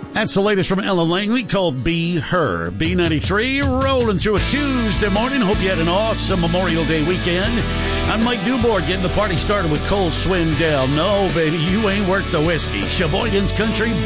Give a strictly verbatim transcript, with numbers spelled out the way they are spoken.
That's the latest from Ella Langley called Be Her. B ninety-three rolling through a Tuesday morning. Hope you had an awesome Memorial Day weekend. I'm Mike Newborn getting the party started with Cole Swindell. No, baby, you ain't worked the whiskey. Sheboygan's Country